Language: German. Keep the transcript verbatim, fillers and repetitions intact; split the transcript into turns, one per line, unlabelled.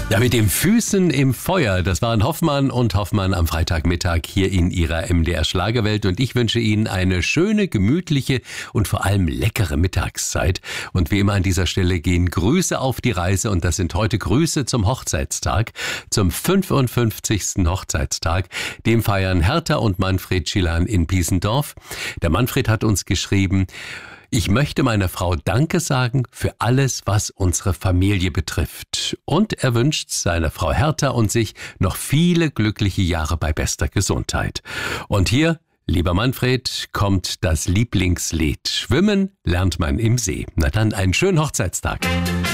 Ja, mit den Füßen im Feuer, das waren Hoffmann und Hoffmann am Freitagmittag hier in ihrer M D R Schlagerwelt und ich wünsche Ihnen eine schöne, gemütliche und vor allem leckere Mittagszeit. Und wie immer an dieser Stelle gehen Grüße auf die Reise und das sind heute Grüße zum Hochzeitstag, zum fünfundfünfzigsten Hochzeitstag. Den feiern Hertha und Manfred Schillan in Piesendorf. Der Manfred hat uns geschrieben: Ich möchte meiner Frau Danke sagen für alles, was unsere Familie betrifft. Und er wünscht seiner Frau Hertha und sich noch viele glückliche Jahre bei bester Gesundheit. Und hier, lieber Manfred, kommt das Lieblingslied. Schwimmen lernt man im See. Na dann, einen schönen Hochzeitstag.